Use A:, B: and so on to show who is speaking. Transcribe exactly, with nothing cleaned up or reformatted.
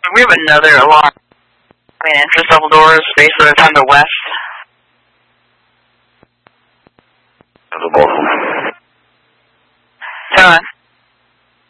A: we have another alarm. I mean, entrance double doors, basically it's on the west.
B: The bottom.
A: Turn on.